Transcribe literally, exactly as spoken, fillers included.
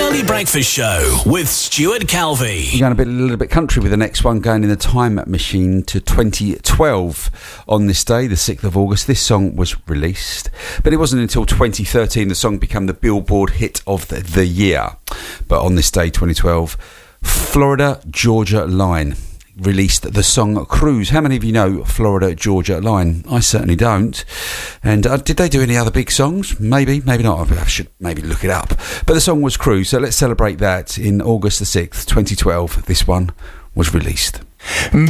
Early Breakfast Show with Stuart Calvey. We're going a bit, a little bit country with the next one, going in the time machine to twenty twelve. On this day, the sixth of August, this song was released, but it wasn't until twenty thirteen the song became the Billboard hit of the, the year. But on this day, twenty twelve, Florida Georgia Line released the song Cruise. How many of you know Florida Georgia Line? I certainly don't. And uh, did they do any other big songs? Maybe, maybe not. I should maybe look it up. But the song was Cruise, so let's celebrate that. In August the sixth, twenty twelve, this one was released.